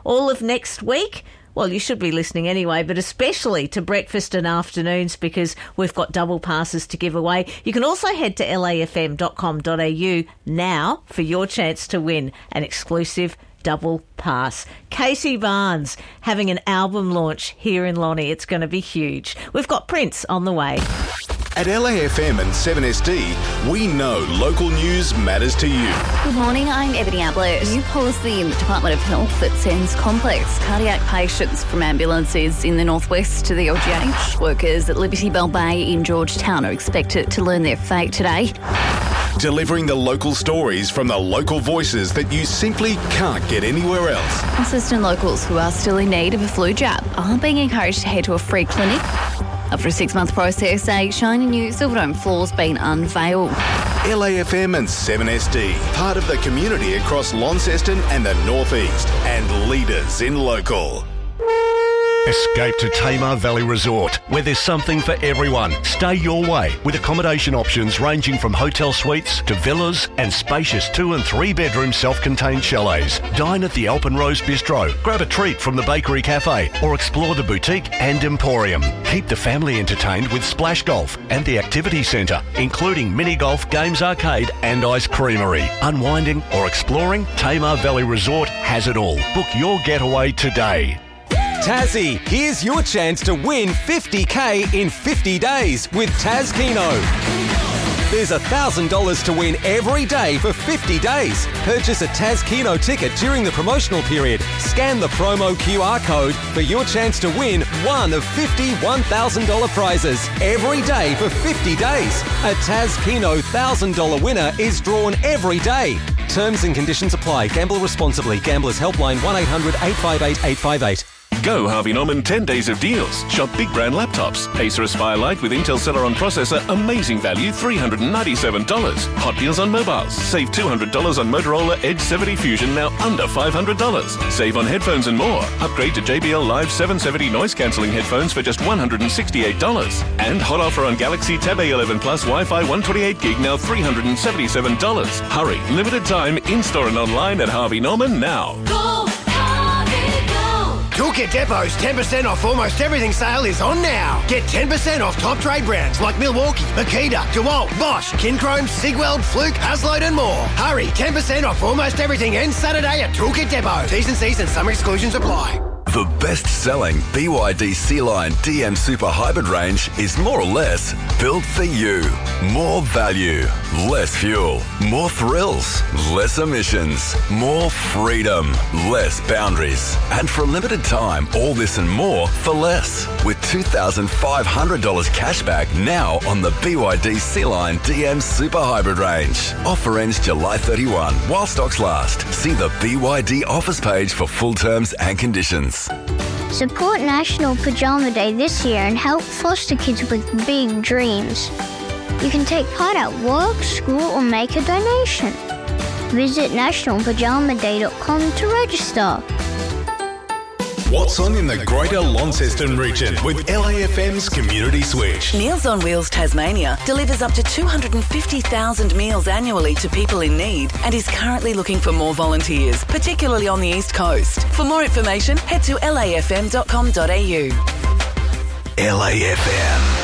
all of next week. Well, you should be listening anyway, but especially to breakfast and afternoons because we've got double passes to give away. You can also head to lafm.com.au now for your chance to win an exclusive double pass. Casey Barnes having an album launch here in Lonnie. It's going to be huge. We've got Prince on the way. At LAFM and 7SD, we know local news matters to you. Good morning, I'm Ebony Ablett. New policy in the Department of Health that sends complex cardiac patients from ambulances in the northwest to the LGH. Workers at Liberty Bell Bay in Georgetown are expected to learn their fate today. Delivering the local stories from the local voices that you simply can't get anywhere else. Assistant locals who are still in need of a flu jab are being encouraged to head to a free clinic. After a 6-month process, a shiny new Silverdome floor's been unveiled. LAFM and 7SD, part of the community across Launceston and the North East, and leaders in local. Escape to Tamar Valley Resort, where there's something for everyone. Stay your way with accommodation options ranging from hotel suites to villas and spacious 2 and 3 bedroom self-contained chalets. Dine at the Alpenrose Bistro, grab a treat from the Bakery Cafe or explore the boutique and emporium. Keep the family entertained with Splash Golf and the Activity Centre, including mini golf, games arcade and ice creamery. Unwinding or exploring, Tamar Valley Resort has it all. Book your getaway today. Tassie, here's your chance to win $50,000 in 50 days with Tas Keno. There's $1,000 to win every day for 50 days. Purchase a Tas Keno ticket during the promotional period. Scan the promo QR code for your chance to win one of 50 $1,000 prizes every day for 50 days. A Tas Keno $1,000 winner is drawn every day. Terms and conditions apply. Gamble responsibly. Gamblers Helpline 1800 858 858. Go Harvey Norman 10 days of deals. Shop big brand laptops. Acer Aspire Lite with Intel Celeron processor, amazing value, $397. Hot deals on mobiles. Save $200 on Motorola Edge 70 Fusion, now under $500. Save on headphones and more. Upgrade to JBL Live 770 noise cancelling headphones for just $168. And hot offer on Galaxy Tab A11 Plus Wi-Fi 128 gig, now $377. Hurry, limited time, in-store and online at Harvey Norman now. Go, Harvey, go! Toolkit Depot's 10% off almost everything sale is on now. Get 10% off top trade brands like Milwaukee, Makita, DeWalt, Bosch, Kinchrome, Sigweld, Fluke, Hasload and more. Hurry, 10% off almost everything ends Saturday at Toolkit Depot. T's and C's and some exclusions apply. The best-selling BYD C-Line DM Super Hybrid range is more or less built for you. More value, less fuel, more thrills, less emissions, more freedom, less boundaries. And for a limited time, all this and more for less. With $2,500 cash back now on the BYD C-Line DM Super Hybrid range. Offer ends July 31 while stocks last. See the BYD offers page for full terms and conditions. Support National Pajama Day this year and help foster kids with big dreams. You can take part at work, school or make a donation. Visit nationalpajamaday.com to register. What's on in the Greater Launceston region with LAFM's Community Switch? Meals on Wheels Tasmania delivers up to 250,000 meals annually to people in need and is currently looking for more volunteers, particularly on the East Coast. For more information, head to lafm.com.au. LAFM.